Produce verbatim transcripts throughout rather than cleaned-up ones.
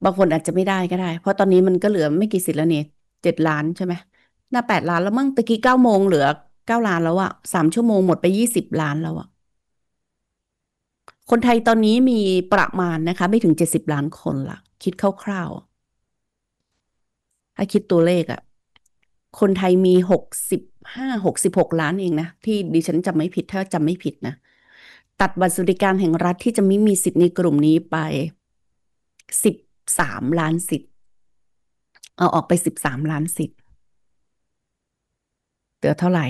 บางคนอาจจะไม่ได้ก็ได้เพราะตอนนี้มันก็เหลือไม่กี่สิทธิ์แล้วเนี่ยเจ็ดล้านใช่ไหมหน้าแปดล้านแล้วมั้งตะกี้เก้าโมงเหลือเก้าล้านแล้วอะสามชั่วโมงหมดไปยี่สิบล้านแล้วอะคนไทยตอนนี้มีประมาณนะคะไม่ถึงเจ็ดสิบล้านคนละคิดคร่าวๆถ้าคิดตัวเลขอะคนไทยมีหกสิบห้าหกสิบหกล้านเองนะที่ดิฉันจำไม่ผิดถ้าจำไม่ผิดนะตัดบัตรสวัสดิการแห่งรัฐที่จะไม่มีสิทธิ์ในกลุ่มนี้ไปสิบสามล้านสิทธิ์เอาออกไปสิบสามล้านสิทธิ์เหลือเท่าไหร่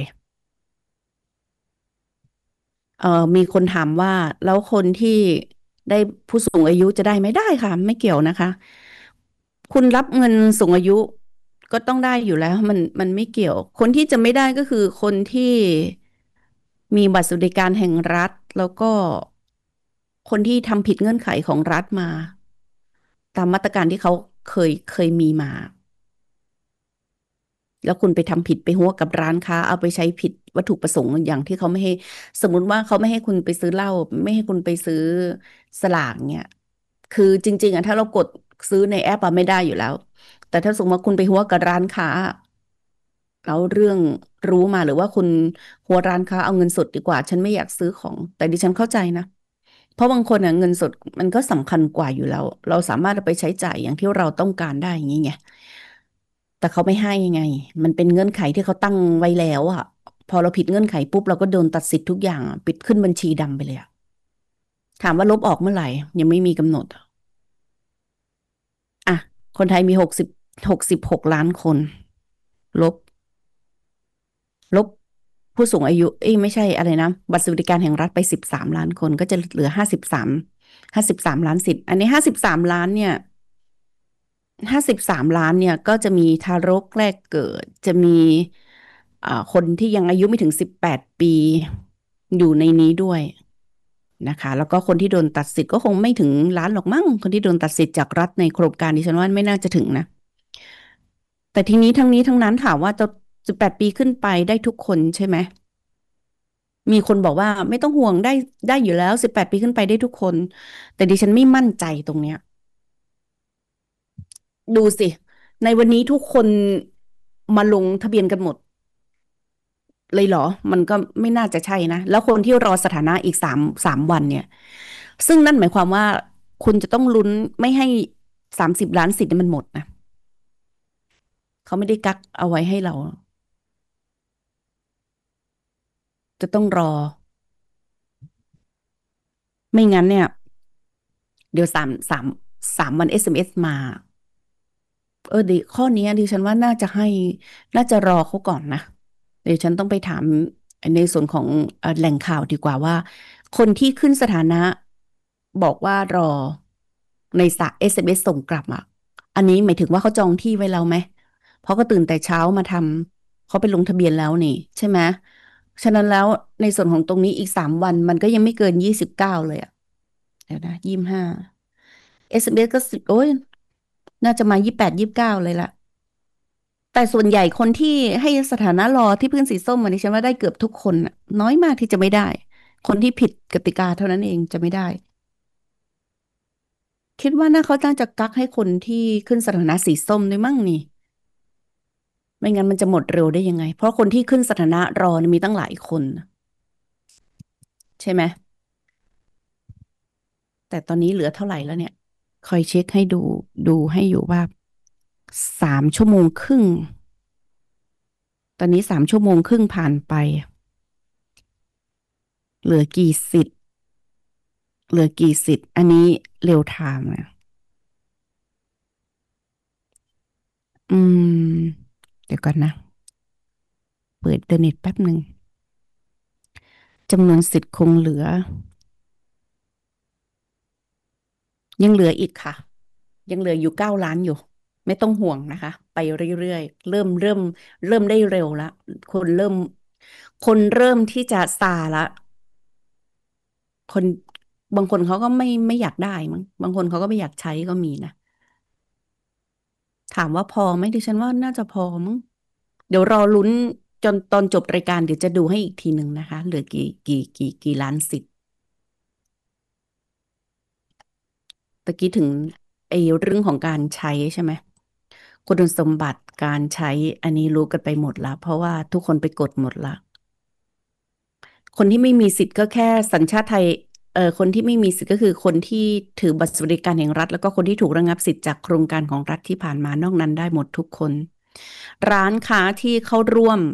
เอ่อมีคนถามว่าแล้วคนที่ได้ผู้สูงอายุจะได้ไหมได้ค่ะไม่เกี่ยวนะคะคุณรับเงินสูงอายุก็ต้องได้อยู่แล้วมันมันไม่เกี่ยวคนที่จะไม่ได้ก็คือคนที่มีบัตรสวัสดิการแห่งรัฐแล้วก็คนที่ทำผิดเงื่อนไขของรัฐมาตามมาตรการที่เขาเคยเคยมีมา แล้วคุณไปทำผิดไปหัวกับร้านค้าเอาไปใช้ผิดวัตถุประสงค์อย่างที่เขาไม่ให้สมมุติว่าเขาไม่ให้คุณไปซื้อเหล้าไม่ให้คุณไปซื้อสลากเนี่ยคือจริงๆอ่ะถ้าเรากดซื้อในแอปอะไม่ได้อยู่แล้วแต่ถ้าสมมติว่าคุณไปหัวกับร้านค้าแล้วเรื่องรู้มาหรือว่าคุณหัวร้านค้าเอาเงินสดดีกว่าฉันไม่อยากซื้อของแต่ดิฉันเข้าใจนะเพราะบางคนอ่ะเงินสดมันก็สำคัญกว่าอยู่แล้วเราสามารถเอาไปใช้จ่ายอย่างที่เราต้องการได้อย่างนี้ไง แต่เขาไม่ให้ไง มันเป็นเงื่อนไขที่เขาตั้งไว้แล้วอะพอเราผิดเงื่อนไขปุ๊บเราก็โดนตัดสิทธิ์ทุกอย่างอะปิดขึ้นบัญชีดำไปเลยอะถามว่าลบออกเมื่อไหร่ยังไม่มีกำหนดอะคนไทยมีหกสิบหกสิบหกล้านคนลบลบผู้สูงอายุเอ้ยไม่ใช่อะไรนะบัตรสวัสดิการแห่งรัฐไปสิบสามล้านคนก็จะเหลือห้าสิบสามห้าสิบสามล้านสิทธิ์อันนี้ห้าสิบสามล้านเนี่ย ห้าสิบสามล้านเนี่ยก็จะมีทารกแรกเกิดจะมีอ่าคนที่ยังอายุไม่ถึงสิบแปดปีอยู่ในนี้ด้วยนะคะแล้วก็คนที่โดนตัดสิทธิ์ก็คงไม่ถึงล้านหรอกมั้งคนที่โดนตัดสิทธิ์จากรัฐในโครงการดิฉันว่าไม่น่าจะถึงนะแต่ทีนี้ทั้งนี้ทั้งนั้นถามว่าจะสิบแปดปีขึ้นไปได้ทุกคนใช่ไหมมีคนบอกว่าไม่ต้องห่วงได้ได้อยู่แล้วสิบแปดปีขึ้นไปได้ทุกคนแต่ดิฉันไม่มั่นใจตรงเนี้ย ดูสิในวันนี้ทุกคนมาลงทะเบียนกันหมดเลยเหรอมันก็ไม่น่าจะใช่นะแล้วคนที่รอสถานะอีกสามสามวันเนี่ยซึ่งนั่นหมายความว่าคุณจะต้องลุ้นไม่ให้สามสิบล้านสิทธิ์มันหมดนะเขาไม่ได้กักเอาไว้ให้เราจะต้องรอไม่งั้นเนี่ยเดี๋ยวสามสามสามวันเอสเอ็มเอสมา เออดิข้อนี้ดิฉันว่าน่าจะให้น่าจะรอเขาก่อนนะเดี๋ยวฉันต้องไปถามในส่วนของเอ่อแหล่งข่าวดีกว่าว่าคนที่ขึ้นสถานะบอกว่ารอในสาย เอส เอ็ม เอส ส่งกลับอ่ะอันนี้หมายถึงว่าเขาจองที่ไว้แล้วไหมเพราะก็ตื่นแต่เช้ามาทำเขาไปลงทะเบียนแล้วนี่ใช่ไหมฉะนั้นแล้วในส่วนของตรงนี้อีกสามวันมันก็ยังไม่เกินยี่สิบเก้าเลยอ่ะเดี๋ยวนะยี่สิบห้า เอส เอ็ม เอส ก็สิโอ้ยน่าจะมายี่สิบแปดยี่สิบเก้าเลยล่ะ แต่ส่วนใหญ่คนที่ให้สถานะรอที่พื้นสีส้มอันนี้ฉันว่าได้เกือบทุกคนน่ะน้อยมากที่จะไม่ได้คนที่ผิดกติกาเท่านั้นเองจะไม่ได้คิดว่าน่าเขาตั้งจะกักให้คนที่ขึ้นสถานะสีส้มด้วยมั้งนี่ไม่งั้นมันจะหมดเร็วได้ยังไงเพราะคนที่ขึ้นสถานะรอนี่มีตั้งหลายคนใช่ไหมแต่ตอนนี้เหลือเท่าไหร่แล้วเนี่ยคอยเช็คให้ดูดูให้อยู่ว่าสามชั่วโมงครึ่งตอนนี้สามชั่วโมงครึ่งผ่านไปเหลือกี่สิทธิ์เหลือกี่สิทธิ์อันนี้เร็วไทม์นะ อืมเดี๋ยวก่อนนะเปิดอินเทอร์เน็ตแป๊บหนึ่งจำนวนสิทธิ์คงเหลือยังเหลืออีกค่ะยังเหลืออยู่เก้าล้านอยู่ไม่ต้องห่วงนะคะไปเรื่อยๆเริ่มเริ่มเริ่มได้เร็วละคนเริ่มคนเริ่มที่จะซาละคนบางคนเขาก็ไม่ไม่อยากได้มั้งบางคนเขาก็ไม่อยากใช้ก็มีนะถามว่าพอไหมดิฉันว่าน่าจะพอมั้งเดี๋ยวรอลุ้นจนตอนจบรายการเดี๋ยวจะดูให้อีกทีหนึ่งนะคะเหลือกี่กี่กี่กี่ล้านสิทธิ์ ตะกี้ถึงไออ้เรื่องของการใช้ใช่ไหมคุณสมบัติการใช้อันนี้รู้กันไปหมดละเพราะว่าทุกคนไปกดหมดละคนที่ไม่มีสิทธิ์ก็แค่สัญชาติไทยเอ่อคนที่ไม่มีสิทธิ์ก็คือคนที่ถือบัตรสวัสดิการแห่งรัฐแล้วก็คนที่ถูกระงับสิทธิ์จากโครงการของรัฐที่ผ่านมานอกนั้นได้หมดทุกคนร้านค้าที่เข้าร่วม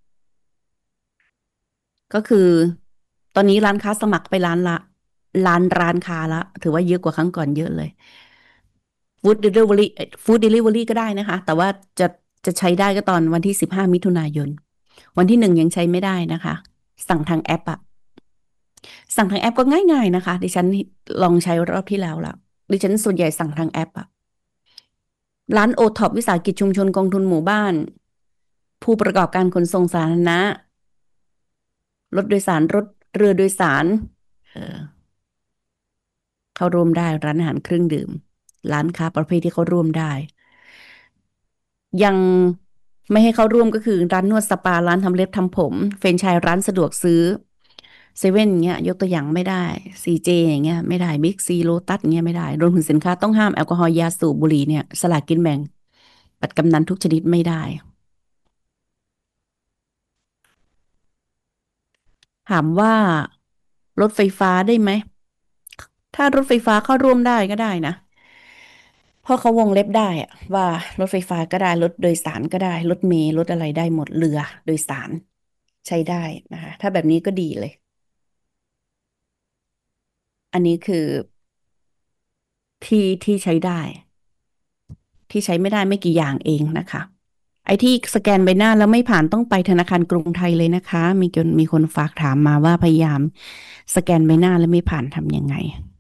ก็คือตอนนี้ร้านค้าสมัครไปร้านละล้านร้านค้าละถือว่าเยอะกว่าครั้งก่อนเยอะเลย ฟู้ดเดลิเวอรี่ฟู้ดเดลิเวอรี่ก็ได้นะคะแต่ว่าจะจะใช้ได้ก็ตอนวันที่สิบห้ามิถุนายนวันที่หนึ่งยังใช้ไม่ได้นะคะสั่งทางแอปอะสั่งทางแอปก็ง่ายๆนะคะดิฉันลองใช้รอบที่แล้วละดิฉันส่วนใหญ่สั่งทางแอปอะร้านโอท็อปวิสาหกิจชุมชนกองทุนหมู่บ้านผู้ประกอบการขนส่งสาธารณะรถโดยสารรถเรือโดยสารเออเข้าร่วมได้ร้านอาหารเครื่องดื่มร้านค้าประเภทที่เขาร่วมได้ ยังไม่ให้เข้าร่วมก็คือร้านนวดสปาร้านทำเล็บทำผมเฟรนไชส์ร้านสะดวกซื้อเซเว่นเงี้ยยกตัวอย่างไม่ได้ซีเจอย่างเงี้ยไม่ได้บิ๊กซีโลตัสเงี้ยไม่ได้รวมถึงสินค้าต้องห้ามแอลกอฮอล์ยาสูบบุหรี่เนี่ยสลากกินแบ่งบัตรกำนันทุกชนิดไม่ได้ถามว่ารถไฟฟ้าได้ไหมถ้ารถไฟฟ้าเข้าร่วมได้ก็ได้นะเพราะเขาวงเล็บได้อะว่ารถไฟฟ้าก็ได้รถโดยสารก็ได้รถเมล์รถอะไรได้หมดเรือโดยสารใช้ได้นะคะถ้าแบบนี้ก็ดีเลย อันนี้คือที่ที่ใช้ได้ที่ใช้ไม่ได้ไม่กี่อย่างเองนะคะไอ้ที่สแกนใบหน้าแล้วไม่ผ่านต้องไปธนาคารกรุงไทยเลยนะคะมีคนมีคนฝากถามมาว่าพยายามสแกนใบหน้าแล้วไม่ผ่านทำยังไง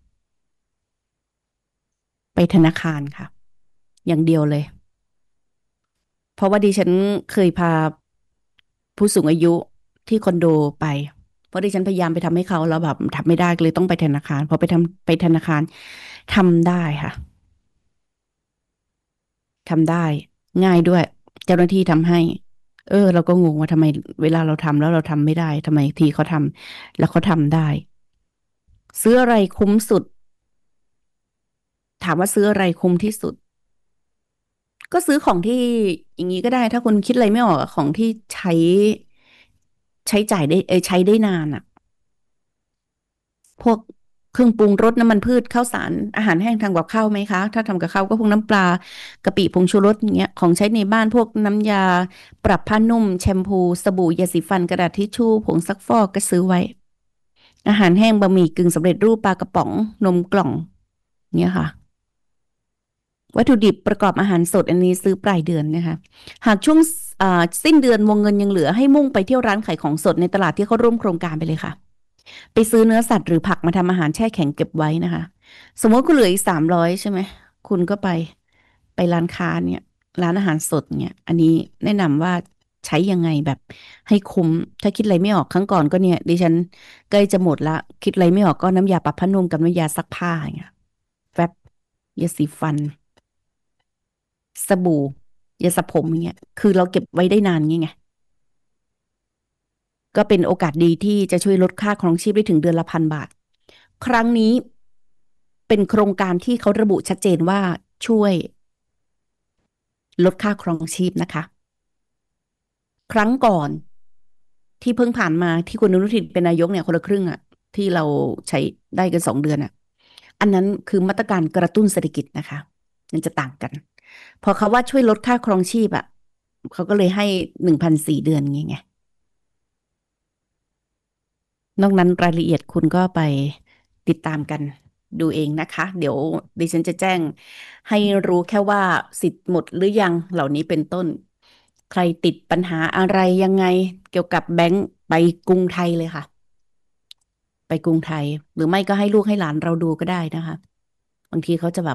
ไปธนาคารค่ะอย่างเดียวเลยเพราะว่าดิฉันเคยพาผู้สูงอายุที่คอนโดไปเพราะดิฉันพยายามไปทำให้เขาแล้วแบบทำไม่ได้เลยต้องไปธนาคารพอไปทำไปธนาคารทำได้ค่ะ ทำได้ง่ายด้วยเจ้าหน้าที่ทำให้เออเราก็งงว่าทำไมเวลาเราทำแล้วเราทำไม่ได้ทำไมทีเขาทำแล้วเขาทำได้ซื้ออะไรคุ้มสุดถามว่าซื้ออะไรคุ้มที่สุดก็ซื้อของที่อย่างนี้ก็ได้ถ้าคุณคิดอะไรไม่ออกอะของที่ใช้ใช้จ่ายได้เออใช้ได้นานอะพวกเครื่องปรุงรสน้ำมันพืชข้าวสารอาหารแห้งทำกับข้าวไหมคะถ้าทำกับข้าวก็พวกน้ำปลากะปิผงชูรสอย่างเงี้ยของใช้ในบ้านพวกน้ำยาปรับผ้านุ่มแชมพูสบู่ยาสีฟันกระดาษทิชชู่ผงซักฟอกก็ซื้อไว้อาหารแห้งบะหมี่กึ่งสำเร็จรูปปลากระป๋องนมกล่องเงี้ยค่ะวัตถุดิบประกอบอาหารสดอันนี้ซื้อปลายเดือนนะคะหากช่วงอ่าสิ้นเดือนวงเงินยังเหลือให้มุ่งไปเที่ยวร้านขายของสดในตลาดที่เขาร่วมโครงการไปเลยค่ะ ไปซื้อเนื้อสัตว์หรือผักมาทำอาหารแช่แข็งเก็บไว้นะคะสมมติคุณเหลืออีกสามร้อยใช่ไหมคุณก็ไปไปร้านค้าเนี่ยร้านอาหารสดเนี่ยอันนี้แนะนำว่าใช้ยังไงแบบให้คุ้มถ้าคิดอะไรไม่ออกครั้งก่อนก็เนี่ยดิฉันใกล้จะหมดละคิดอะไรไม่ออกก็น้ำยาปรับผ้านุ่มกับน้ำยาซักผ้าอย่างเงี้ยแฟบยาสีฟันสบู่ยาสระผมอย่างเงี้ยคือเราเก็บไว้ได้นานไงไงก็เป็นโอกาสดีที่จะช่วยลดค่าครองชีพได้ถึงเดือนละพันบาท ครั้งนี้เป็นโครงการที่เขาระบุชัดเจนว่าช่วยลดค่าครองชีพนะคะครั้งก่อนที่เพิ่งผ่านมาที่คุณอนุทินเป็นนายกเนี่ยคนละครึ่งอ่ะที่เราใช้ได้กันสองเดือนอ่ะอันนั้นคือมาตรการกระตุ้นเศรษฐกิจนะคะมันจะต่างกันพอเขาว่าช่วยลดค่าครองชีพอ่ะเขาก็เลยให้หนึ่งพันสี่เดือนไงไง นอกนั้นรายละเอียดคุณก็ไปติดตามกันดูเองนะคะเดี๋ยวดิฉันจะแจ้งให้รู้แค่ว่าสิทธิ์หมดหรือยังเหล่านี้เป็นต้นใครติดปัญหาอะไรยังไงเกี่ยวกับแบงก์ไปกรุงไทยเลยค่ะไปกรุงไทยหรือไม่ก็ให้ลูกให้หลานเราดูก็ได้นะคะบางทีเขาจะแบบ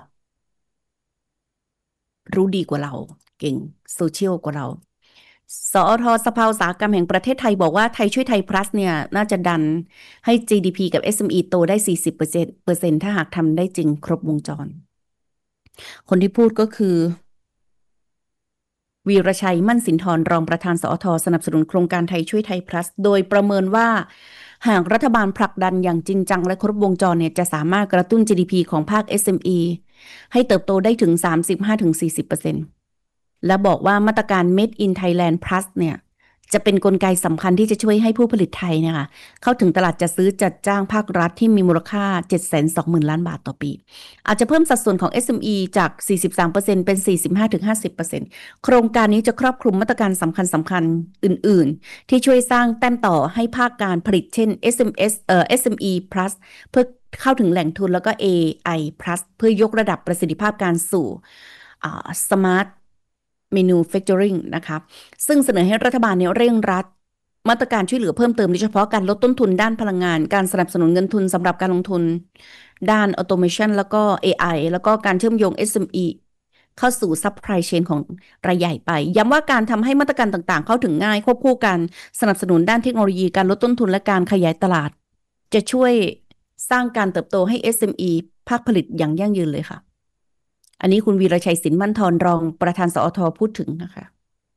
รู้ดีกว่าเราเก่งโซเชียลกว่าเราสอทสภาอุตสาหกรรมแห่งประเทศไทยบอกว่าไทยช่วยไทย plus เนี่ยน่าจะดันให้ จี ดี พี กับ เอส เอ็ม อี โตได้สี่สิบเปอร์เซ็นต์เปอร์เซ็นต์ถ้าหากทำได้จริงครบวงจรคนที่พูดก็คือวีรชัยมั่นสินทรรองประธานสอทสนับสนุนโครงการไทยช่วยไทย plus โดยประเมินว่าหากรัฐบาลผลักดันอย่างจริงจังและครบวงจรเนี่ยจะสามารถกระตุ้น จี ดี พี ของภาค เอส เอ็ม อี ให้เติบโตได้ถึง สามสิบห้าถึงสี่สิบเปอร์เซ็นต์ และบอกว่ามาตรการ Made in Thailand Plus เนี่ยจะเป็นกลไกสำคัญที่จะช่วยให้ผู้ผลิตไทยเนี่ยค่ะเข้าถึงตลาดจัดซื้อจัดจ้างภาครัฐที่มีมูลค่า เจ็ดแสนสองหมื่น ล้านบาทต่อปี อาจจะเพิ่มสัดส่วนของ เอส เอ็ม อี จาก สี่สิบสามเปอร์เซ็นต์ เป็น สี่สิบห้าถึงห้าสิบเปอร์เซ็นต์ โครงการนี้จะครอบคลุมมาตรการสำคัญสำคัญอื่นๆที่ช่วยสร้างแต้มต่อให้ภาคการผลิตเช่น เอส เอ็ม เอส เอ่อ เอส เอ็ม อี Plus เพื่อเข้าถึงแหล่งทุนแล้วก็ เอ ไอ Plus เพื่อยกระดับประสิทธิภาพการสู่อ่า Smart Manufacturing นะคะซึ่งเสนอให้รัฐบาลเนี่ยเร่งรัดมาตรการช่วยเหลือเพิ่มเติมโดยเฉพาะการลดต้นทุนด้านพลังงานการสนับสนุนเงินทุนสำหรับการลงทุนด้าน Automation แล้วก็ เอ ไอ แล้วก็การเชื่อมโยง เอส เอ็ม อี เข้าสู่ supply chain ของรายใหญ่ไปย้ำว่าการทำให้มาตรการต่างๆเข้าถึงง่ายควบคู่กันสนับสนุนด้านเทคโนโลยีการลดต้นทุนและการขยายตลาดจะช่วยสร้างการเติบโตให้ เอส เอ็ม อี ภาคผลิตอย่างยั่งยืนเลยค่ะอันนี้คุณวีรชัยสินมั่นทรรองประธานสอทพูดถึงนะคะ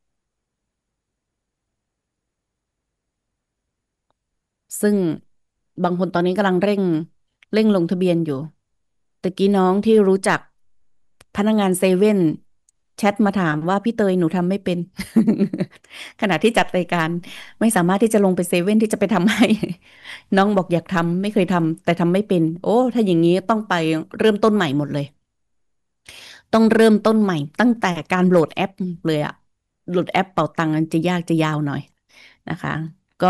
ซึ่งบางคนตอนนี้กำลังเร่งเร่งลงทะเบียนอยู่ตะกี้น้องที่รู้จักพนักงานเซเว่นแชทมาถามว่าพี่เตยหนูทำไม่เป็นขณะที่จัดรายการไม่สามารถที่จะลงไปเซเว่นที่จะไปทำให้น้องบอกอยากทำไม่เคยทำแต่ทำไม่เป็นโอ้ถ้าอย่างนี้ต้องไปเริ่มต้นใหม่หมดเลยต้องเริ่มต้นใหม่ตั้งแต่การโหลดแอปเลยอะโหลดแอปเป๋าตังค์จะยากจะยาวหน่อยนะคะก็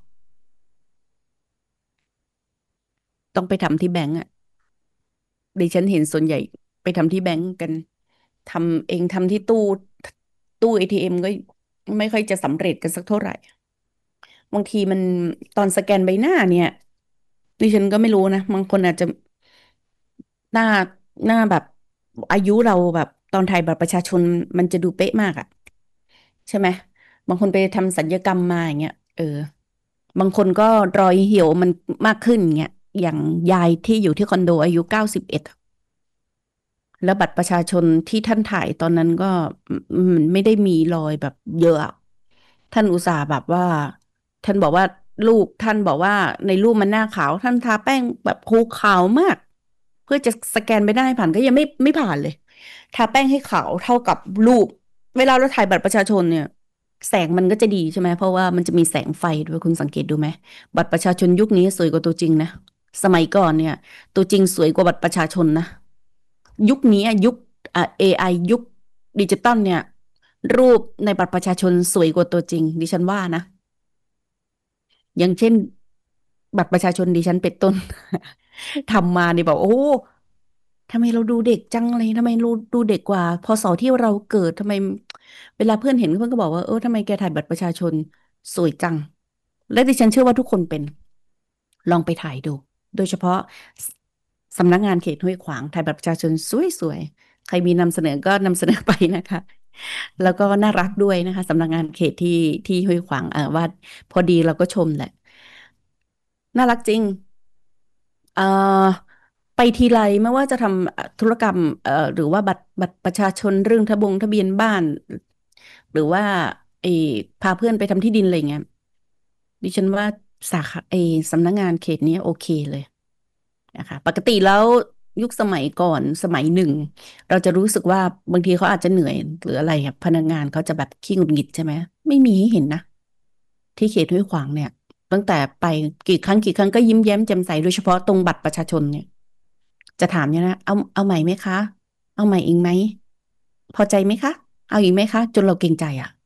ต้องไปทำที่แบงก์อะ ดิฉันเห็นส่วนใหญ่ไปทำที่แบงก์กันทำเองทำที่ตู้ตู้ เอ ที เอ็ม ก็ไม่ค่อยจะสำเร็จกันสักเท่าไหร่บางทีมันตอนสแกนใบหน้าเนี่ยดิฉันก็ไม่รู้นะบางคนอาจจะหน้าหน้าแบบอายุเราแบบตอนถ่ายบัตรประชาชนมันจะดูเป๊ะมากอะใช่ไหมบางคนไปทำศัลยกรรมมาอย่างเงี้ยเออบางคนก็รอยเหี่ยวมันมากขึ้นอย่างเงี้ยอย่างยายที่อยู่ที่คอนโดอายุเก้าสิบเอ็ด แล้วบัตรประชาชนที่ท่านถ่ายตอนนั้นก็มันไม่ได้มีรอยแบบเยอะอะท่านอุตส่าห์แบบว่าท่านบอกว่าลูกท่านบอกว่าในรูปมันหน้าขาวท่านทาแป้งแบบคูขาวมากเพื่อจะสแกนไปได้ผ่านก็ยังไม่ไม่ผ่านเลยทาแป้งให้ขาวเท่ากับรูปเวลาเราถ่ายบัตรประชาชนเนี่ยแสงมันก็จะดีใช่ไหมเพราะว่ามันจะมีแสงไฟด้วยคุณสังเกตดูไหมบัตรประชาชนยุคนี้สวยกว่าตัวจริงนะสมัยก่อนเนี่ยตัวจริงสวยกว่าบัตรประชาชนนะ ยุคนี้ยุคอ่ะ เอ ไอ ยุคดิจิตอลเนี่ยรูปในบัตรประชาชนสวยกว่าตัวจริงดิฉันว่านะอย่างเช่นบัตรประชาชนดิฉันเป็นต้นทำมาเนี่ยบอกโอ้ทำไมเราดูเด็กจังเลยทำไมเราดูเด็กกว่าพศที่เราเกิดทำไมเวลาเพื่อนเห็นเพื่อนก็บอกว่าเออทำไมแกถ่ายบัตรประชาชนสวยจังและดิฉันเชื่อว่าทุกคนเป็นลองไปถ่ายดูโดยเฉพาะสำนักงานเขตห้วยขวางถ่ายบัตรประชาชนสวยๆใครมีนำเสนอก็นำเสนอไปนะคะแล้วก็น่ารักด้วยนะคะสำนักงานเขตที่ที่ห้วยขวางเออว่าพอดีเราก็ชมแหละน่ารักจริงเอ่อไปทีไรไม่ว่าจะทำเอ่อธุรกรรมเอ่อหรือว่าบัตรบัตรประชาชนเรื่องทะบงทะเบียนบ้านหรือว่าไอ้พาเพื่อนไปทำที่ดินอะไรเงี้ยดิฉันว่าสาขาไอ้สำนักงานเขตนี้โอเคเลย นะคะปกติแล้วยุคสมัยก่อนสมัยหนึ่งเราจะรู้สึกว่าบางทีเขาอาจจะเหนื่อยหรืออะไรครับพนักงานเขาจะแบบขี้หงุดหงิดใช่ไหมไม่มีให้เห็นนะที่เขตห้วยขวางเนี่ยตั้งแต่ไปกี่ครั้งกี่ครั้งก็ยิ้มแย้มแจ่มใสโดยเฉพาะตรงบัตรประชาชนเนี่ยจะถามเนี่ยนะเอาเอาใหม่ไหมคะเอาใหม่อีกไหมพอใจไหมคะเอาอีกไหมคะจนเราเกรงใจอ่ะ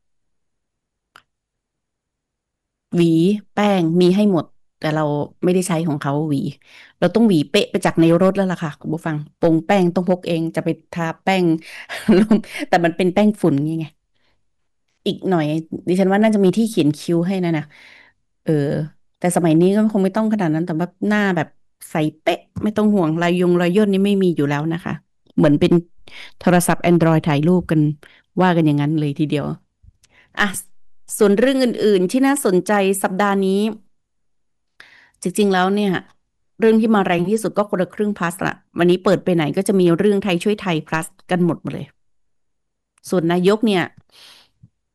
หวีแป้งมีให้หมดแต่เราไม่ได้ใช้ของเขาหวีเราต้องหวีเป๊ะไปจากในรถแล้วล่ะค่ะคุณผู้ฟังปรงแป้งต้องพกเองจะไปทาแป้งลงแต่มันเป็นแป้งฝุ่นไงไงอีกหน่อยดิฉันว่าน่าจะมีที่เขียนคิ้วให้นะนะเออแต่สมัยนี้ก็คงไม่ต้องขนาดนั้นแต่ว่าหน้าแบบใสเป๊ะไม่ต้องห่วงรอยยงรอยย่นนี่ไม่มีอยู่แล้วนะคะเหมือนเป็นโทรศัพท์ Android ถ่ายรูปกันว่ากันอย่างนั้นเลยทีเดียว อ่ะส่วนเรื่องอื่นๆที่น่าสนใจสัปดาห์นี้จริงๆแล้วเนี่ยเรื่องที่มาแรงที่สุดก็คนละครึ่ง plus ละวันนี้เปิดไปไหนก็จะมีเรื่องไทยช่วยไทย plus กันหมดเลยส่วนนายกเนี่ย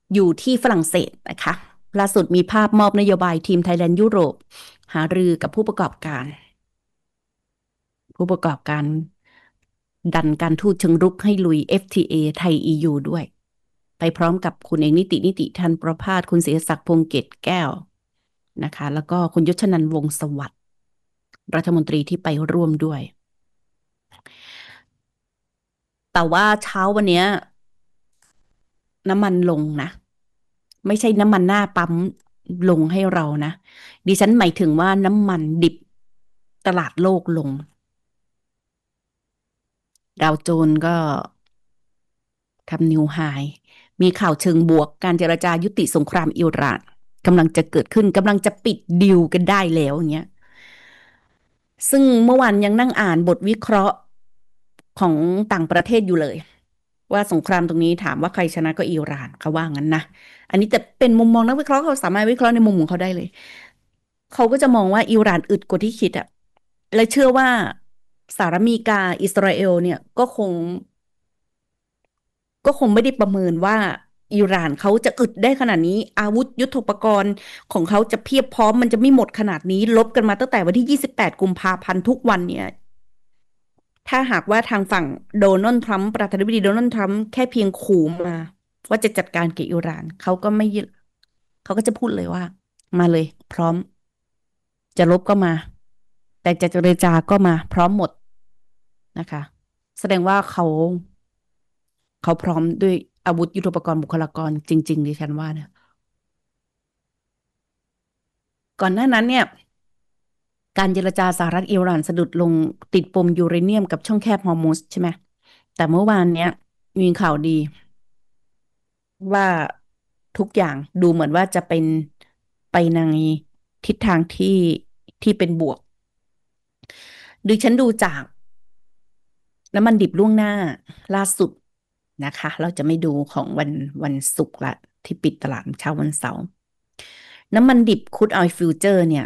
อยู่ที่ฝรั่งเศสนะคะล่าสุดมีภาพมอบนโยบายทีมไทยแลนด์ยุโรปหารือกับผู้ประกอบการผู้ประกอบการดันการทูตเชิงรุกให้ลุย เอฟ ที เอ ไทย อี ยู ด้วยไปพร้อมกับคุณเอกนิตินิติทันประภาสคุณศิริศักดิ์พงษ์เกตแก้วนะคะแล้วก็คุณยศนันท์วงศ์สวัสดิ์รัฐมนตรีที่ไปร่วมด้วยแต่ว่าเช้าวันนี้น้ำมันลงนะไม่ใช่น้ำมันหน้าปั๊มลงให้เรานะดิฉันหมายถึงว่าน้ำมันดิบตลาดโลกลงดาวโจนส์ก็ทำนิวไฮมีข่าวเชิงบวกการเจรจายุติสงครามอิหร่านกำลังจะเกิดขึ้นกำลังจะปิดดีลกันได้แล้วอย่างเงี้ยซึ่งเมื่อวานยังนั่งอ่านบทวิเคราะห์ของต่างประเทศอยู่เลยว่าสงครามตรงนี้ถามว่าใครชนะก็อิหร่านเขาว่างั้นนะอันนี้แต่เป็นมุมมองนักวิเคราะห์เขาสามารถวิเคราะห์ในมุมของเขาได้เลยเขาก็จะมองว่าอิหร่านอึดกว่าที่คิดอะและเชื่อว่าสหรัฐอเมริกาอิสราเอลเนี่ยก็คง ก็คงไม่ได้ประเมินว่าอิหร่านเขาจะอึดได้ขนาดนี้อาวุธยุทโธปกรณ์ของเขาจะเพียบพร้อมมันจะไม่หมดขนาดนี้ลบกันมาตั้งแต่วันที่ยี่สิบแปดกุมภาพันธ์ทุกวันเนี่ยถ้าหากว่าทางฝั่งโดนัลด์ทรัมป์ประธานาธิบดีโดนัลด์ทรัมป์แค่เพียงขู่มาว่าจะจัดการกับอิหร่านเขาก็ไม่เขาก็จะพูดเลยว่ามาเลยพร้อมจะลบก็มาแต่จะเจรจาก็มาพร้อมหมดนะคะแสดงว่าเขา เขาพร้อมด้วยอาวุธยุทโธปกรณ์บุคลากรจริงๆดิฉันว่านะก่อนหน้านั้นเนี่ยการเจรจาสหรัฐอิหร่านสะดุดลงติดปมยูเรเนียมกับช่องแคบฮอร์มุซใช่ไหมแต่เมื่อวานเนี้ยมีข่าวดีว่าทุกอย่างดูเหมือนว่าจะเป็นไปในทิศทางที่ที่เป็นบวกดิฉันดูจากน้ำมันดิบล่วงหน้าล่าสุดนะคะเราจะไม่ดูของวันวันศุกร์ละที่ปิดตลาดเช้าวันเสาร์น้ำมันดิบครูดออยล์ฟิวเจอร์เนี่ย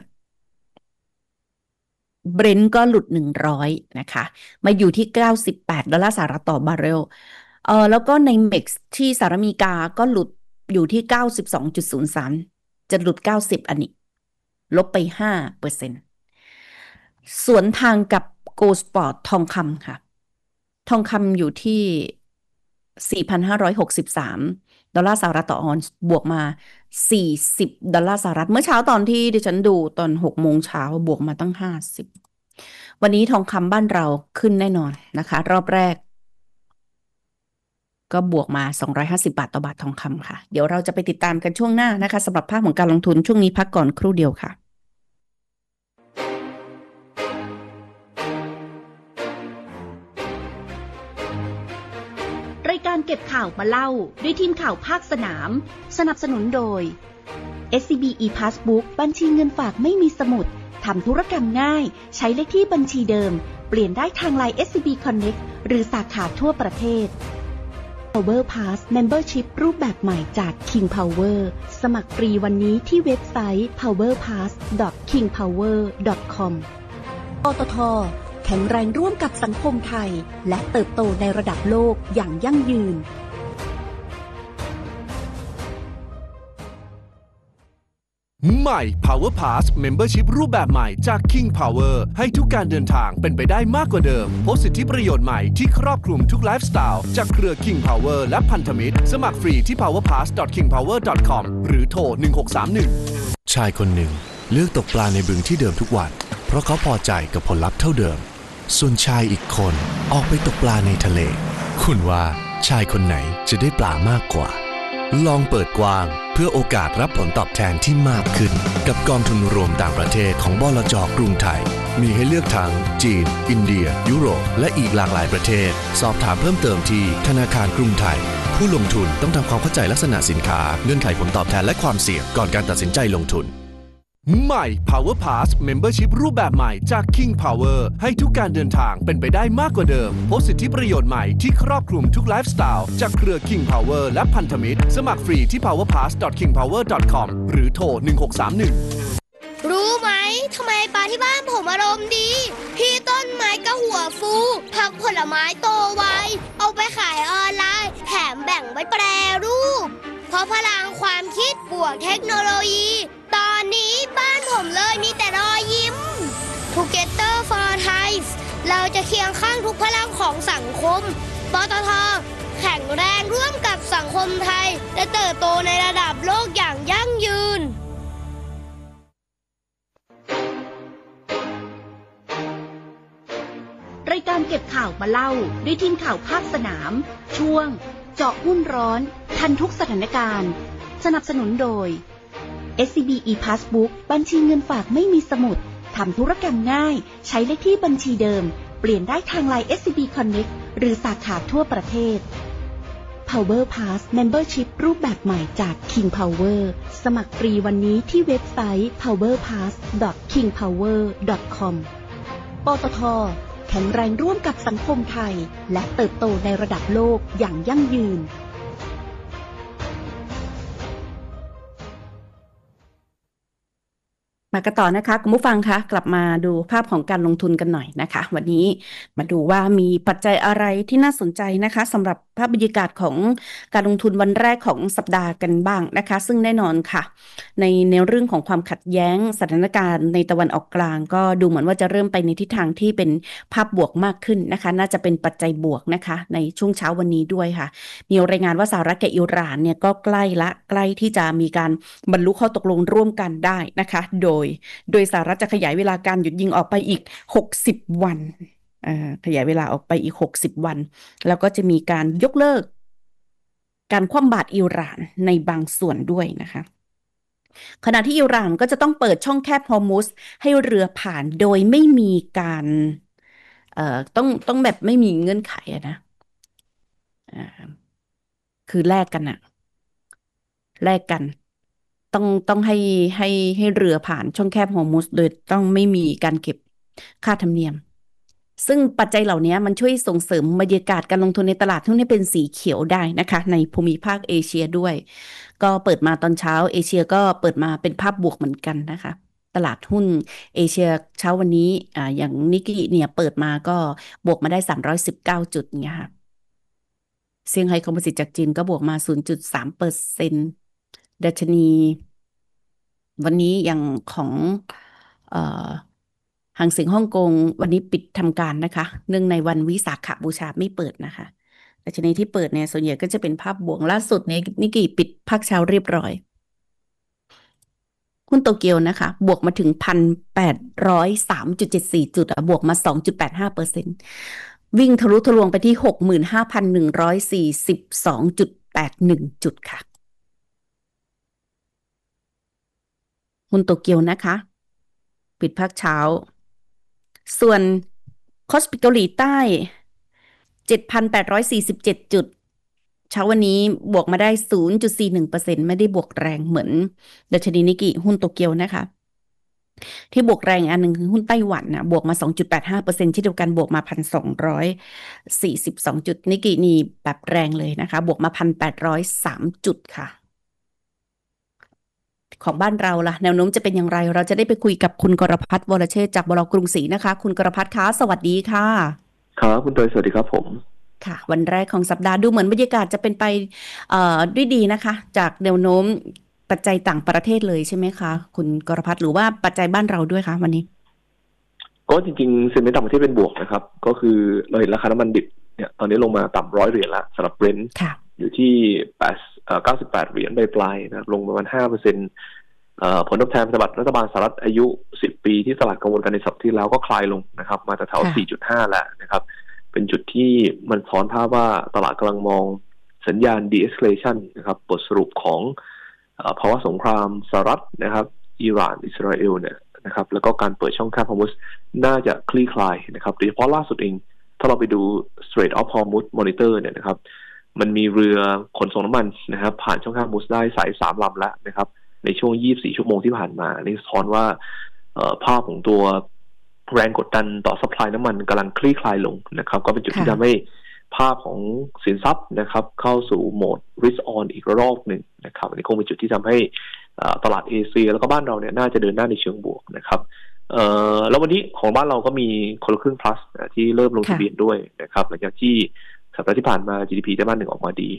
เบรนท์ก็หลุดหนึ่งร้อยนะคะมาอยู่ที่เก้าสิบแปดดอลลาร์สหรัฐต่อบาร์เรลเออแล้วก็ในเม็กซ์ที่สหรัฐอเมริกาก็หลุดอยู่ที่เก้าสิบสองจุดศูนย์สามจะหลุดเก้าสิบอันนี้ลบไปห้าเปอร์เซ็นต์สวนทางกับโกลด์สปอร์ตทองคำค่ะ ทองคำอยู่ที่สี่พันห้าร้อยหกสิบสามดอลลาร์สหรัฐต่อออนซ์บวกมาสี่สิบดอลลาร์สหรัฐเมื่อเช้าตอนที่ดิฉันดูตอนหกโมงเช้าบวกมาตั้งห้าสิบวันนี้ทองคำบ้านเราขึ้นแน่นอนนะคะรอบแรกก็บวกมาสองร้อยห้าสิบบาทต่อบาททองคำค่ะเดี๋ยวเราจะไปติดตามกันช่วงหน้านะคะสำหรับภาพของการลงทุนช่วงนี้พักก่อนครู่เดียวค่ะรายการเก็บข่าวมาเล่าด้วยทีมข่าวภาคสนามสนับสนุนโดย เอส ซี บี e-Passbook บัญชีเงินฝากไม่มีสมุดทำธุรกรรมง่ายใช้เลขที่บัญชีเดิมเปลี่ยนได้ทาง ไลน์ เอส ซี บี Connect หรือสาขาทั่วประเทศ Power Pass Membership รูปแบบใหม่จาก King Power สมัครฟรีวันนี้ที่เว็บไซต์ พาวเวอร์พาส ดอท คิงพาวเวอร์ ดอท คอม ปตท.แข็งแรงร่วมกับสังคมไทยและเติบโตในระดับโลกอย่างยั่งยืนใหม่ Power Pass Membership รูปแบบใหม่จาก King Power ให้ทุกการเดินทางเป็นไปได้มากกว่าเดิมพบสิทธิประโยชน์ใหม่ที่ครอบคลุมทุกไลฟ์สไตล์จากเครือ King Power และพันธมิตรสมัครฟรีที่ พาวเวอร์พาส ดอท คิงพาวเวอร์ ดอท คอม หรือโทรหนึ่งหกสามหนึ่งชายคนหนึ่งเลือกตกปลาในบึงที่เดิมทุกวันเพราะเขาพอใจกับผลลัพธ์เท่าเดิมส่วนชายอีกคนออกไปตกปลาในทะเล คุณว่าชายคนไหนจะได้ปลามากกว่าลองเปิดกว้างเพื่อโอกาสรับผลตอบแทนที่มากขึ้นกับกองทุนรวมต่างประเทศของบลจ.กรุงไทยมีให้เลือกทั้งจีนอินเดียยุโรปและอีกหลากหลายประเทศสอบถามเพิ่มเติมที่ธนาคารกรุงไทยผู้ลงทุนต้องทำความเข้าใจลักษณะสินค้าเงื่อนไขผลตอบแทนและความเสี่ยงก่อนการตัดสินใจลงทุนใหม่ Power Pass Membership รูปแบบใหม่จาก King Power ให้ทุกการเดินทางเป็นไปได้มากกว่าเดิมพบสิทธิประโยชน์ใหม่ที่ครอบคลุมทุกไลฟ์สไตล์จากเครือ King Power และพันธมิตรสมัครฟรีที่ พาวเวอร์พาส ดอท คิงพาวเวอร์ ดอท คอม หรือโทรหนึ่งหกสามหนึ่งรู้ไหมทำไมปลาที่บ้านผมอารมณ์ดีพี่ต้นไม้ก็หัวฟูผักผลไม้โตไวเอาไปขายออนไลน์แถมแบ่งไว้แปรรูปเพราะพลังความคิดบวกเทคโนโลยีตอนนี้บ้านผมเลยมีแต่รอยยิ้ม Together for Thai เราจะเคียงข้างทุกพลังของสังคมปตท.แข็งแรงร่วมกับสังคมไทยและเติบโตในระดับโลกอย่างยั่งยืนรายการเก็บข่าวมาเล่าด้วยทีมข่าวภาคสนามช่วงเจาะหุ้นร้อนทันทุกสถานการณ์สนับสนุนโดย เอส ซี บี e-Passbook บัญชีเงินฝากไม่มีสมุดทำธุรกรรมง่ายใช้เลขที่บัญชีเดิมเปลี่ยนได้ทาง ไลน์ เอส ซี บี Connect หรือสาขาทั่วประเทศ Power Pass Membership รูปแบบใหม่จาก King Power สมัครฟรีวันนี้ที่เว็บไซต์ พาวเวอร์พาส ดอท คิงพาวเวอร์ ดอท คอม ปตท.แข็งแรงร่วมกับสังคมไทยและเติบโตในระดับโลกอย่างยั่งยืนมากันต่อนะคะคุณผู้ฟังคะกลับมาดูภาพของการลงทุนกันหน่อยนะคะวันนี้มาดูว่ามีปัจจัยอะไรที่น่าสนใจนะคะสำหรับภาพบรรยากาศของการลงทุนวันแรกของสัปดาห์กันบ้างนะคะซึ่งแน่นอนค่ะในในเรื่องของความขัดแย้งสถานการณ์ในตะวันออกกลางก็ดูเหมือนว่าจะเริ่มไปในทิศทางที่เป็นภาพบวกมากขึ้นนะคะน่าจะเป็นปัจจัยบวกนะคะในช่วงเช้าวันนี้ด้วยค่ะมีรายงานว่าสหรัฐกับอิหร่านเนี่ยก็ใกล้ละใกล้ที่จะมีการบรรลุข้อตกลงร่วมกันได้นะคะโดยโดยสหรัฐจะขยายเวลาการหยุดยิงออกไปอีกหกสิบวันอ่าขยายเวลาออกไปอีกหกสิบวันแล้วก็จะมีการยกเลิกการคว่ำบาตรอิหร่านในบางส่วนด้วยนะคะขณะที่อิหร่านก็จะต้องเปิดช่องแคบฮอร์มุซให้เรือผ่านโดยไม่มีการเอ่อต้องต้องแบบไม่มีเงื่อนไขอะนะอ่าคือแลกกันอะแลกกันต้องต้องให้ให้ให้เรือผ่านช่องแคบฮอร์มุซโดยต้องไม่มีการเก็บค่าธรรมเนียมซึ่งปัจจัยเหล่านี้มันช่วยส่งเสริมบรรยากาศการลงทุนในตลาดหุ้นให้เป็นสีเขียวได้นะคะในภูมิภาคเอเชียด้วยก็เปิดมาตอนเช้าเอเชียก็เปิดมาเป็นภาพบวกเหมือนกันนะคะตลาดหุ้นเอเชียเช้าวันนี้อ่าอย่างนิกกี้เนี่ยเปิดมาก็บวกมาได้สามร้อยสิบเก้าจุดเนี่ยค่ะเซี่ยงไฮ้คอมโพสิตจากจีนก็บวกมา ศูนย์จุดสามเปอร์เซ็นต์ ดัชนีวันนี้อย่างของเอ่อหางเส็งฮ่องกงวันนี้ปิดทำการนะคะเนื่องในวันวิสาขบูชาไม่เปิดนะคะดัชนีที่เปิดเนี่ยส่วนใหญ่ก็จะเป็นภาพบวกล่าสุดเนี่ยนิกกี้ปิดภาคเช้าเรียบร้อยหุ้นโตเกียวนะคะบวกมาถึง หนึ่งพันแปดร้อยสามจุดเจ็ดสี่ จุดอะบวกมา สองจุดแปดห้าเปอร์เซ็นต์ วิ่งทะลุทะลวงไปที่ หกหมื่นห้าพันหนึ่งร้อยสี่สิบสองจุดแปดหนึ่ง จุดค่ะหุ้นโตเกียวนะคะปิดภาคเช้าส่วนคอสปิเกาหลีใต้ เจ็ดพันแปดร้อยสี่สิบเจ็ด จุดเช้าวันนี้บวกมาได้ ศูนย์จุดสี่หนึ่งเปอร์เซ็นต์ ไม่ได้บวกแรงเหมือนดัชนีนิกเกิหุ้นโตเกียวนะคะที่บวกแรงอันหนึ่งคือหุ้นไต้หวันนะบวกมา สองจุดแปดห้าเปอร์เซ็นต์ ที่เดียวกันบวกมา หนึ่งพันสองร้อยสี่สิบสอง จุดนิกเกินี่แบบแรงเลยนะคะบวกมา หนึ่งพันแปดร้อยสาม จุดค่ะของบ้านเราล่ะแนวโน้มจะเป็นอย่างไรเราจะได้ไปคุยกับคุณกรพัฒน์วรเชษฐ์จากบล.กรุงศรีนะคะคุณกรพัฒน์คะสวัสดีค่ะครับคุณโดยสวัสดีครับผมค่ะวันแรกของสัปดาห์ดูเหมือนบรรยากาศจะเป็นไปเอ่อด้วยดีนะคะจากแนวโน้มปัจจัยต่างประเทศเลยใช่ไหมคะคุณกรพัฒน์หรือว่าปัจจัยบ้านเราด้วยคะวันนี้ก็จริงๆเซ็นเมนต์ต่างประเทศเป็นบวกนะครับก็คือเราเห็นราคาน้ำมันดิบเนี่ยตอนนี้ลงมาต่ำร้อยเหรียญละสำหรับเบรนท์อยู่ที่แปดเอ่อเก้าสิบแปดเหรียญปลายๆนะครับลงประมาณ ห้าเปอร์เซ็นต์ เอ่อผลตอบแทนพันธบัตรรัฐบาลสหรัฐอายุสิบปีที่ตลาดกังวลกันในสัปดาห์ที่แล้วก็คลายลงนะครับมาแต่แถว สี่จุดห้า แล้วนะครับเป็นจุดที่มันสอนภาพว่าตลาดกำลังมองสัญญาณ de-escalation นะครับบทสรุปของเอ่อภาวะสงครามสหรัฐนะครับอิหร่านอิสราเอลเนี่ยนะครับแล้วก็การเปิดช่องแคบฮอร์มุซน่าจะคลี่คลายนะครับโดยเฉพาะล่าสุดเองถ้าเราไปดู Strait of Hormuz Monitor เนี่ยนะครับมันมีเรือขนส่งน้ำมันนะครับผ่านช่องแคบฮอร์มุซได้สายสามลำแล้วนะครับในช่วงยี่สิบสี่ชั่วโมงที่ผ่านมานี่สะท้อนว่าภาพของตัวแรงกดดันต่อซัพพลายน้ำมันกำลังคลี่คลายลงนะครับก็เป็นจุดที่ทำให้ภาพของสินทรัพย์นะครับเข้าสู่โหมด risk on อีกรอบหนึ่งนะครับอันนี้คงเป็นจุดที่ทำให้ตลาดเอเชียแล้วก็บ้านเราเนี่ยน่าจะเดินหน้าในเชิงบวกนะครับแล้ววันนี้ของบ้านเราก็มีคนละครึ่ง plus ที่เริ่มลงทะเบียนด้วยนะครับหลังจากที่สัปดาห์ที่ผ่านมา จี ดี พี ไตรมาสหนึ่งออกมาดี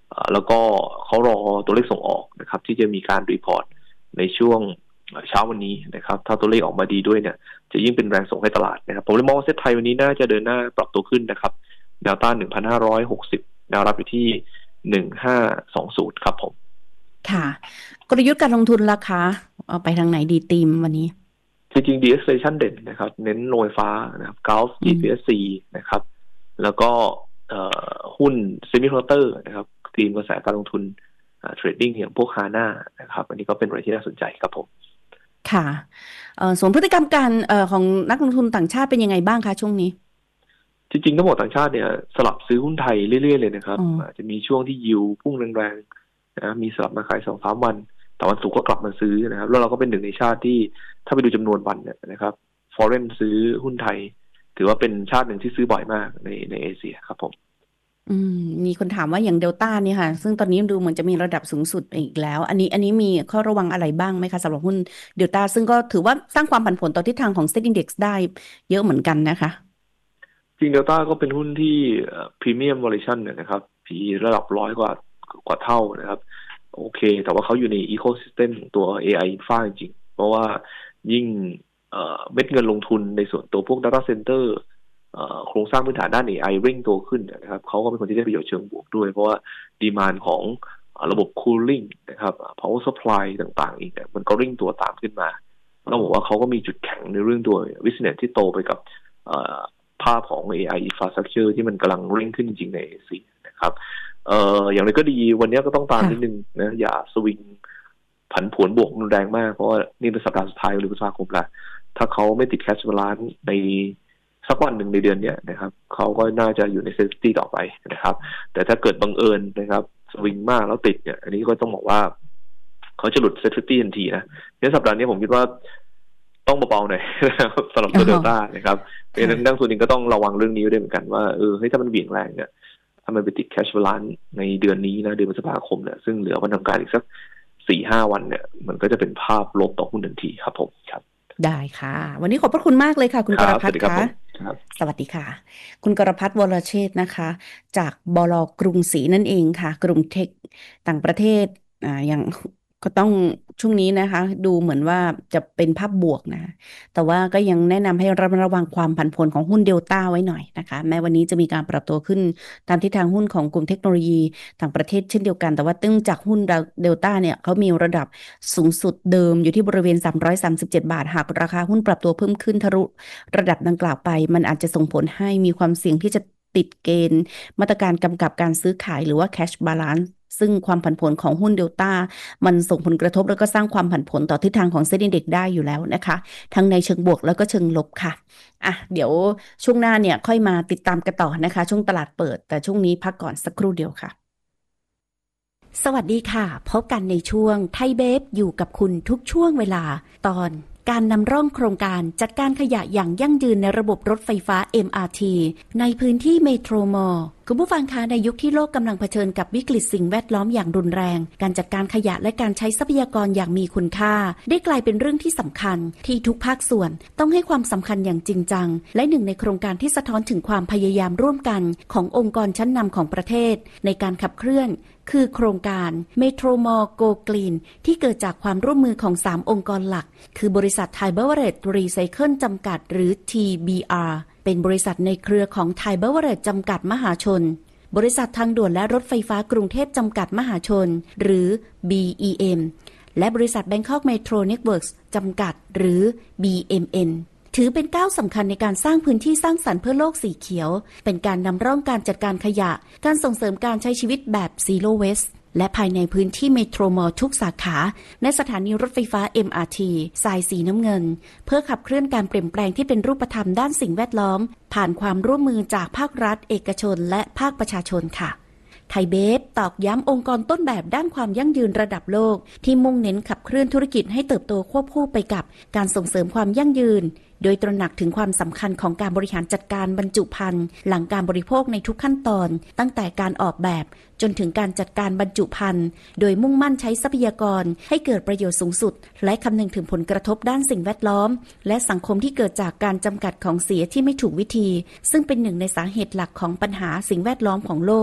แล้วก็เขารอตัวเลขส่งออกนะครับที่จะมีการรีพอร์ตในช่วงเช้าวันนี้นะครับถ้าตัวเลขออกมาดีด้วยเนี่ยจะยิ่งเป็นแรงส่งให้ตลาดนะครับผมเลยมองว่าเซ็ตไทยวันนี้น่าจะเดินหน้าปรับตัวขึ้นนะครับแนวต้าน หนึ่งพันห้าร้อยหกสิบ แนวรับอยู่ที่หนึ่งพันห้าร้อยยี่สิบครับผมค่ะกลยุทธ์การลงทุนราคาเอาไปทางไหนดีธีมวันนี้จริงๆ de-escalation เด่นนะครับเน้นโรงไฟฟ้านะครับ Gulf จี พี เอส ซี นะครับแล้วก็หุ้น Semiconductor นะครับธีมกระแสการลงทุนเทรดดิ้งอย่างพวก Hana นะครับอันนี้ก็เป็นอะไรที่น่าสนใจครับผมค่ะส่วนพฤติกรรมการของนักลงทุนต่างชาติเป็นยังไงบ้างคะช่วงนี้จริงๆทั้งหมดต่างชาติเนี่ยสลับซื้อหุ้นไทยเรื่อยๆเลยนะครับอาจจะมีช่วงที่ยิวพุ่งแรงๆนะมีสลับมาขาย สองถึงสาม วันแต่วันศุกร์ก็กลับมาซื้อนะครับแล้วเราก็เป็นหนึ่งในชาติที่ถ้าไปดูจำนวนวันเนี่ยนะครับ foreign ซื้อหุ้นไทยถือว่าเป็นชาติหนึ่งที่ซื้อบ่อยมากในในเอเชียครับผมอืมมีคนถามว่าอย่างเดลต้าเนี่ยค่ะซึ่งตอนนี้ดูเหมือนจะมีระดับสูงสุดอีกแล้วอันนี้อันนี้มีข้อระวังอะไรบ้างไหมคะสำหรับหุ้นเดลต้าซึ่งก็ถือว่าสร้างความผันผวนต่อทิศทางของ Set Index ได้เยอะเหมือนกันนะคะจริงเดลต้าก็เป็นหุ้นที่ Premium Valuation เนี่ยนะครับ พี อี ระดับร้อยกว่ากว่าเท่านะครับโอเคแต่ว่าเขาอยู่ใน Ecosystem ตัว เอ ไอ Infra จริงๆเพราะว่ายิ่งเอ่อเม็ดเงินลงทุนในส่วนตัวพวก Data Centerโครงสร้างพื้นฐานด้าน เอ ไอ เร่งตัวขึ้นนะครับเขาก็เป็นคนที่ได้ประโยชน์เชิงบวกด้วยเพราะว่าดีมานด์ของระบบ cooling นะครับ power supply ต่างๆอีกมันก็เร่งตัวตามขึ้นมาต้องบอกว่าเขาก็มีจุดแข็งในเรื่องตัว business ที่โตไปกับภาพของ เอ ไอ infrastructure ที่มันกำลังเร่งขึ้นจริงๆในเอเชียนะครับเอ่ออย่างไรก็ดีวันนี้ก็ต้องตามนิดนึงนะอย่าสวิงผันผวนบวกรุนแรงมากเพราะว่านี่เป็นสัปดาห์สุดท้ายหรือพฤษภาคมแล้วถ้าเขาไม่ติด cash balance ในสักวันหนึ่งในเดือนนี้นะครับเขาก็น่าจะอยู่ในเซฟตี้ต่อไปนะครับแต่ถ้าเกิดบังเอิญนะครับสวิงมากแล้วติดเนี่ยอันนี้ก็ต้องบอกว่าเขาจะหลุดเซฟตี้ทันทีนะในสัปดาห์นี้ผมคิดว่าต้องเบาๆหน่อยสำหรับตัวเดลต้านะครับเพราะฉะนั้นนักทุนเองก็ต้องระวังเรื่องนี้ด้วยเหมือนกันว่าเออเฮ้ยถ้ามันเบี่ยงแรงเนี่ยถ้ามันไปติดแคชบาลานซ์ในเดือนนี้นะเดือนพฤษภาคมเนี่ยซึ่งเหลือวันทำการอีกสัก สี่ถึงห้า วันเนี่ยมันก็จะเป็นภาพลบต่อหุ้นทันทีครับผมครับได้ค่ะวันนี้ขอบพระคุณมากเลยค่ะคุณกรพัฒน์ค่ะสวัสดีค่ะคุณกรพัฒน์วรเชษฐ์นะคะจากบล.กรุงศรีนั่นเองค่ะกรุงเทคต่างประเทศอ่าอย่างก็ต้องช่วงนี้นะคะดูเหมือนว่าจะเป็นภาพบวกนะแต่ว่าก็ยังแนะนำให้ระมัดระวังความผันผวนของหุ้นเดลต้าไว้หน่อยนะคะแม้วันนี้จะมีการปรับตัวขึ้นตามทิศทางหุ้นของกลุ่มเทคโนโลยีต่างประเทศเช่นเดียวกันแต่ว่าตึ้งจากหุ้นเดลต้าเนี่ยเขามีระดับสูงสุดเดิมอยู่ที่บริเวณสามร้อยสามสิบเจ็ดบาทหากราคาหุ้นปรับตัวเพิ่มขึ้นทะลุระดับดังกล่าวไปมันอาจจะส่งผลให้มีความเสี่ยงที่จะติดเกณฑ์มาตรการกำกับการซื้อขายหรือว่า cash balanceซึ่งความผันผวนของหุ้นเดลต้ามันส่งผลกระทบแล้วก็สร้างความผันผวนต่อทิศทางของเซ็นดี Index ได้อยู่แล้วนะคะทั้งในเชิงบวกแล้วก็เชิงลบค่ะอ่ะเดี๋ยวช่วงหน้าเนี่ยค่อยมาติดตามกันต่อนะคะช่วงตลาดเปิดแต่ช่วงนี้พักก่อนสักครู่เดียวค่ะสวัสดีค่ะพบกันในช่วงไทยเบฟอยู่กับคุณทุกช่วงเวลาตอนการนำร่องโครงการจัดการขยะอย่างยั่งยืนในระบบรถไฟฟ้า เอ็ม อาร์ ที ในพื้นที่เมโทรมอลล์คุณผู้ฟังคะในยุคที่โลกกำลังเผชิญกับวิกฤตสิ่งแวดล้อมอย่างรุนแรงการจัดการขยะและการใช้ทรัพยากรอย่างมีคุณค่าได้กลายเป็นเรื่องที่สำคัญที่ทุกภาคส่วนต้องให้ความสำคัญอย่างจริงจังและหนึ่งในโครงการที่สะท้อนถึงความพยายามร่วมกันขององค์กรชั้นนำของประเทศในการขับเคลื่อนคือโครงการ Metro Mall Go Green ที่เกิดจากความร่วมมือของสามองค์กรหลักคือบริษัท Thai Beverage Recycle จำกัดหรือ ที บี อาร์ เป็นบริษัทในเครือของ Thai Beverage จำกัดมหาชนบริษัททางด่วนและรถไฟฟ้ากรุงเทพจำกัดมหาชนหรือ บี อี เอ็ม และบริษัท Bangkok Metro Networks จำกัดหรือ บี เอ็ม เอ็นถือเป็นก้าวสำคัญในการสร้างพื้นที่สร้างสรรค์เพื่อโลกสีเขียวเป็นการนำร่องการจัดการขยะการส่งเสริมการใช้ชีวิตแบบ Zero Waste และภายในพื้นที่เมโทรมอลล์ทุกสาขาในสถานีรถไฟฟ้า เอ็ม อาร์ ที สายสีน้ำเงินเพื่อขับเคลื่อนการเปลี่ยนแปลงที่เป็นรูปธรรมด้านสิ่งแวดล้อมผ่านความร่วมมือจากภาครัฐเอกชนและภาคประชาชนค่ะไทยเบฟตอกย้ำองค์กรต้นแบบด้านความยั่งยืนระดับโลกที่มุ่งเน้นขับเคลื่อนธุรกิจให้เติบโตควบคู่ไปกับการส่งเสริมความยั่งยืนโดยตระหนักถึงความสำคัญของการบริหารจัดการบรรจุภัณฑ์หลังการบริโภคในทุกขั้นตอนตั้งแต่การออกแบบจนถึงการจัดการบรรจุภัณฑ์โดยมุ่งมั่นใช้ทรัพยากรให้เกิดประโยชน์สูงสุดและคำนึงถึงผลกระทบด้านสิ่งแวดล้อมและสังคมที่เกิดจากการจำกัดของเสียที่ไม่ถูกวิธีซึ่งเป็นหนึ่งในสาเหตุหลักของปัญหาสิ่งแวดล้อมของโลก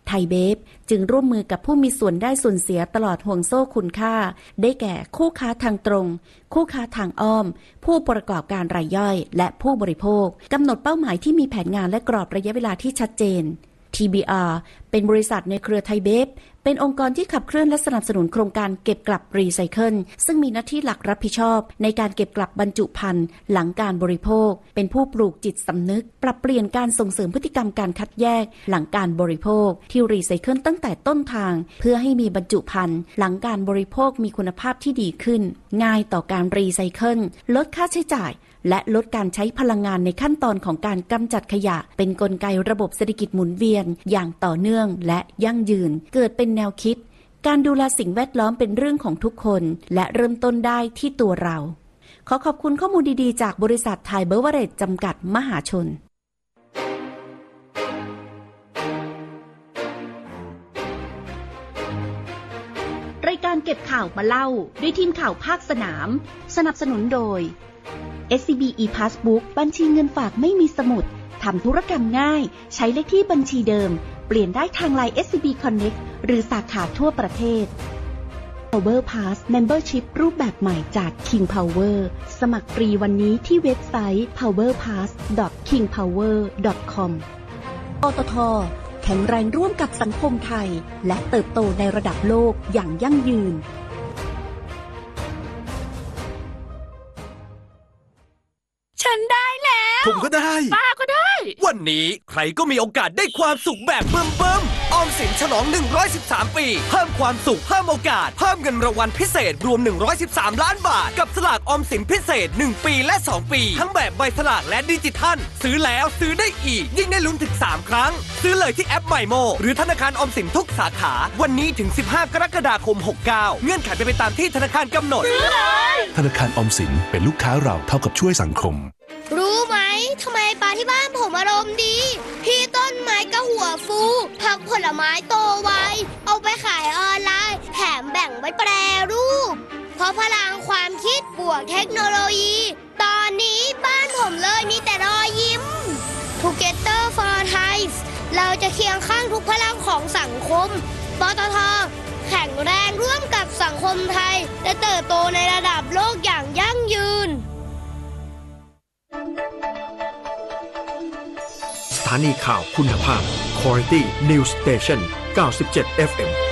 ไทยเบฟจึงร่วมมือกับผู้มีส่วนได้ส่วนเสียตลอดห่วงโซ่คุณค่าได้แก่คู่ค้าทางตรงคู่ค้าทางอ้อมผู้ประกอบการรายย่อยและผู้บริโภคกำหนดเป้าหมายที่มีแผนงานและกรอบระยะเวลาที่ชัดเจน ที บี อาร์ เป็นบริษัทในเครือไทยเบฟเป็นองค์กรที่ขับเคลื่อนและสนับสนุนโครงการเก็บกลับรีไซเคิลซึ่งมีหน้าที่หลักรับผิดชอบในการเก็บกลับบรรจุภัณฑ์หลังการบริโภคเป็นผู้ปลูกจิตสำนึกปรับเปลี่ยนการส่งเสริมพฤติกรรมการคัดแยกหลังการบริโภคที่รีไซเคิลตั้งแต่ต้นทางเพื่อให้มีบรรจุภัณฑ์หลังการบริโภคมีคุณภาพที่ดีขึ้นง่ายต่อการรีไซเคิลลดค่าใช้จ่ายและลดการใช้พลังงานในขั้นตอนของการกำจัดขยะเป็นกลไกระบบเศรษฐกิจหมุนเวียนอย่างต่อเนื่องและยั่งยืนเกิดเป็นแนวคิดการดูแลสิ่งแวดล้อมเป็นเรื่องของทุกคนและเริ่มต้นได้ที่ตัวเราขอขอบคุณข้อมูลดีๆจากบริษัทไทยเบเวอเรจจำกัดมหาชนรายการเก็บข่าวมาเล่าด้วยทีมข่าวภาคสนามสนับสนุนโดย เอส ซี บี e-Passbook บัญชีเงินฝากไม่มีสมุดทำธุรกรรมง่ายใช้เลขที่บัญชีเดิมเปลี่ยนได้ทาง ไลน์ เอส ซี บี Connect หรือสาขาทั่วประเทศ Power Pass Membership รูปแบบใหม่จาก King Power สมัครฟรีวันนี้ที่เว็บไซต์ พาวเวอร์พาส ดอท คิงพาวเวอร์ ดอท คอม ปตท.แข็งแรงร่วมกับสังคมไทยและเติบโตในระดับโลกอย่างยั่งยืนฉันได้แล้วผมก็ได้ป้าก็ได้วันนี้ใครก็มีโอกาสได้ความสุขแบบเบิ่มๆออมสินฉลองหนึ่งร้อยสิบสามปีเพิ่มความสุขเพิ่มโอกาสเพิ่มเงินรางวัลพิเศษรวมหนึ่งร้อยสิบสามล้านบาทกับสลากออมสินพิเศษหนึ่งปีและสองปีทั้งแบบใบสลากและดิจิทัลซื้อแล้วซื้อได้อีกยิ่งได้ลุ้นถึงสามครั้งซื้อเลยที่แอป ไมโม หรือธนาคารออมสินทุกสาขาวันนี้ถึงสิบห้ากรกฎาคมหกเก้าเงื่อนไขเป็นไปตามที่ธนาคารกำหนดซื้อเลยธนาคารออมสินเป็นลูกค้าเราเท่ากับช่วยสังคมรู้ไหมทำไมปลาที่บ้านผมอารมณ์ดีพี่ต้นไม้ก็หัวฟูผักผลไม้โตไวเอาไปขายออนไลน์แถมแบ่งไว้แปรรูปเพราะพลังความคิดบวกเทคโนโลยีตอนนี้บ้านผมเลยมีแต่รอยยิ้ม Together for Thai เราจะเคียงข้างทุกพลังของสังคมปตท.แข็งแรงร่วมกับสังคมไทยและเติบโตในระดับโลกอย่างยั่งยืนสถานีข่าวคุณภาพ Quality News Station เก้าสิบเจ็ด เอฟ เอ็ม